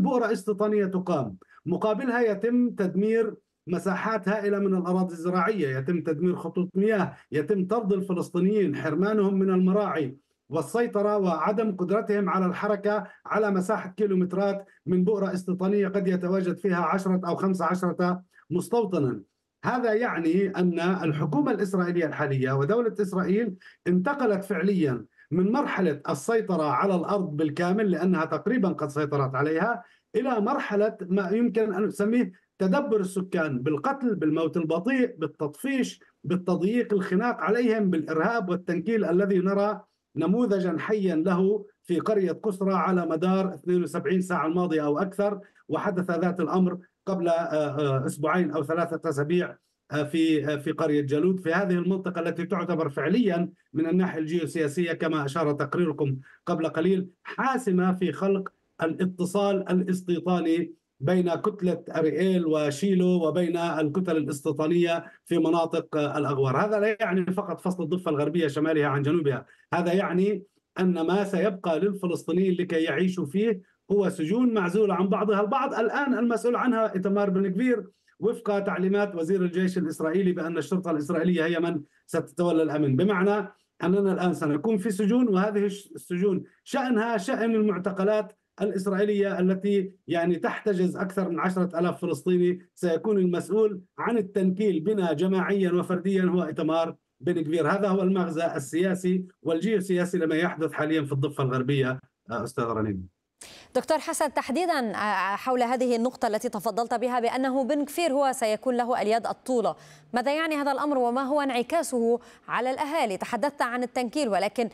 بؤرة استيطانية تقام، مقابلها يتم تدمير مساحات هائلة من الأراضي الزراعية، يتم تدمير خطوط مياه، يتم طرد الفلسطينيين، حرمانهم من المراعي والسيطرة وعدم قدرتهم على الحركة على مساحة كيلومترات من بؤرة استيطانية قد يتواجد فيها 10 أو 15 مستوطنا. هذا يعني أن الحكومة الإسرائيلية الحالية ودولة إسرائيل انتقلت فعليا من مرحلة السيطرة على الأرض بالكامل، لأنها تقريبا قد سيطرت عليها، إلى مرحلة ما يمكن أن نسميه تدبر السكان بالقتل، بالموت البطيء، بالتطفيش، بالتضييق، الخناق عليهم، بالإرهاب والتنكيل الذي نرى نموذجا حيا له في قرية قسرى على مدار 72 ساعة الماضية أو أكثر، وحدث ذات الأمر قبل أسبوعين أو 3 أسابيع في قرية جالوت، في هذه المنطقة التي تعتبر فعليا من الناحية الجيوسياسية كما أشار تقريركم قبل قليل حاسمة في خلق الاتصال الاستيطاني بين كتلة أريئيل وشيلو وبين الكتل الاستيطانية في مناطق الأغوار. هذا لا يعني فقط فصل الضفة الغربية شمالها عن جنوبها، هذا يعني أن ما سيبقى للفلسطينيين لكي يعيشوا فيه هو سجون معزولة عن بعضها البعض. الآن المسؤول عنها إيتمار بن غفير وفق تعليمات وزير الجيش الإسرائيلي بأن الشرطة الإسرائيلية هي من ستتولى الأمن، بمعنى أننا الآن سنكون في سجون، وهذه السجون شأنها شأن المعتقلات الإسرائيلية التي يعني تحتجز أكثر من 10,000 فلسطيني. سيكون المسؤول عن التنكيل بنا جماعيا وفرديا هو إيتمار بن غفير. هذا هو المغزى السياسي والجيوسياسي لما يحدث حاليا في الضفة الغربية. أستاذ رنين. دكتور حسن، تحديدا حول هذه النقطة التي تفضلت بها بأنه بن غفير هو سيكون له اليد الطولة، ماذا يعني هذا الأمر وما هو انعكاسه على الأهالي؟ تحدثت عن التنكيل، ولكن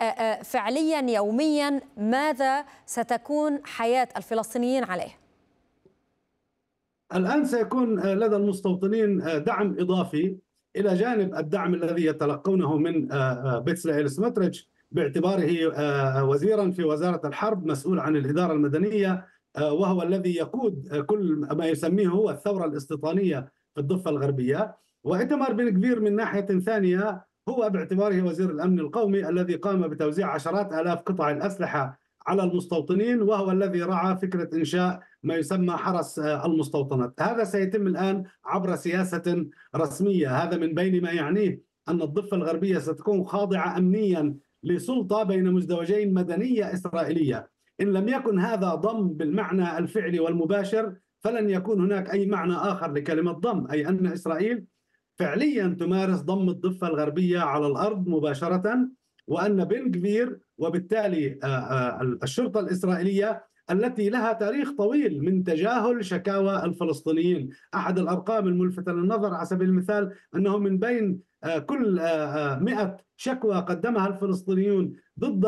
فعليا يوميا ماذا ستكون حياة الفلسطينيين عليه؟ الآن سيكون لدى المستوطنين دعم إضافي إلى جانب الدعم الذي يتلقونه من بيتسلائيل سموتريتش باعتباره وزيرا في وزارة الحرب مسؤول عن الإدارة المدنية، وهو الذي يقود كل ما يسميه هو الثورة الاستيطانية في الضفة الغربية. وإيتمار بن غفير من ناحية ثانية هو باعتباره وزير الأمن القومي الذي قام بتوزيع عشرات آلاف قطع الأسلحة على المستوطنين، وهو الذي رعى فكرة إنشاء ما يسمى حرس المستوطنات. هذا سيتم الآن عبر سياسة رسمية. هذا من بين ما يعنيه أن الضفة الغربية ستكون خاضعة أمنيا لسلطة بين مزدوجين مدنية إسرائيلية. إن لم يكن هذا ضم بالمعنى الفعلي والمباشر فلن يكون هناك أي معنى آخر لكلمة ضم، أي أن إسرائيل فعليا تمارس ضم الضفة الغربية على الأرض مباشرة، وأن بن غفير وبالتالي الشرطة الإسرائيلية التي لها تاريخ طويل من تجاهل شكاوى الفلسطينيين. أحد الأرقام الملفتة للنظر على سبيل المثال أنه من بين كل 100 شكوى قدمها الفلسطينيون ضد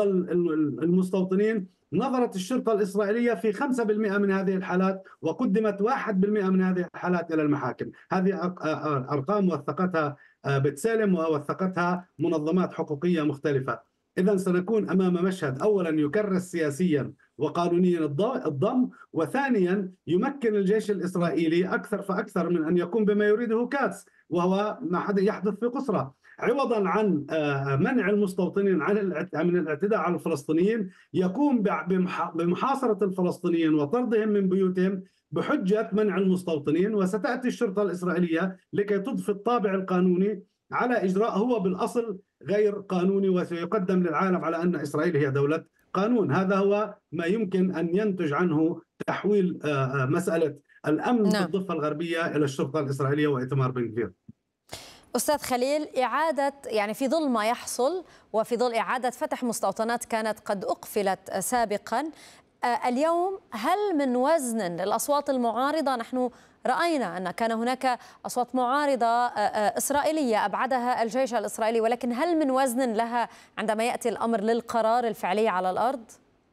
المستوطنين نظرت الشرطة الإسرائيلية في 5% من هذه الحالات، وقدمت 1% من هذه الحالات إلى المحاكم. هذه أرقام وثقتها بتسالم ووثقتها منظمات حقوقية مختلفة. إذا سنكون أمام مشهد أولا يكرس سياسيا وقانونيا الضم، وثانيا يمكن الجيش الإسرائيلي أكثر فأكثر من أن يقوم بما يريده كاتس، وهو ما يحدث في قسرة. عوضا عن منع المستوطنين من الاعتداء على الفلسطينيين يقوم بمحاصرة الفلسطينيين وطردهم من بيوتهم بحجة منع المستوطنين. وستأتي الشرطة الإسرائيلية لكي تضفي الطابع القانوني على إجراء هو بالأصل غير قانوني، وسيقدم للعالم على أن إسرائيل هي دولة قانون. هذا هو ما يمكن أن ينتج عنه تحويل مسألة الأمن في الضفة الغربية إلى الشرطة الإسرائيلية وإيتمار بن غفير. أستاذ خليل، إعادة يعني في ظل ما يحصل وفي ظل إعادة فتح مستوطنات كانت قد أقفلت سابقا اليوم، هل من وزن للأصوات المعارضة؟ نحن رأينا أن كان هناك أصوات معارضة إسرائيلية أبعدها الجيش الإسرائيلي، ولكن هل من وزن لها عندما يأتي الأمر للقرار الفعلي على الأرض؟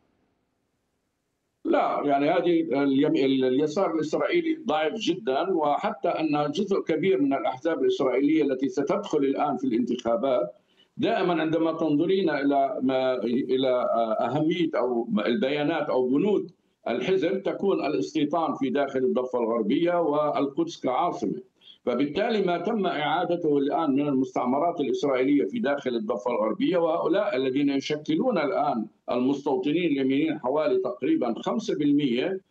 لا، يعني هذه اليسار الإسرائيلي ضعيف جدا، وحتى أن جزء كبير من الأحزاب الإسرائيلية التي ستدخل الآن في الانتخابات دائما عندما تنظرين إلى أهمية أو البيانات أو بنود الحزب تكون الاستيطان في داخل الضفة الغربية والقدس كعاصمة. فبالتالي ما تم إعادته الآن من المستعمرات الإسرائيلية في داخل الضفة الغربية، وهؤلاء الذين يشكلون الآن المستوطنين اليمينيين حوالي تقريبا 5%،